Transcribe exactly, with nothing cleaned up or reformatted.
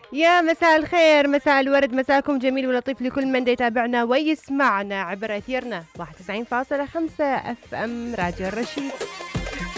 يا مساء الخير، مساء الورد، مساكم جميل ولطيف لكل من يتابعنا ويسمعنا عبر أثيرنا واحد وتسعين فاصلة خمسة اف ام راديو الرشيد.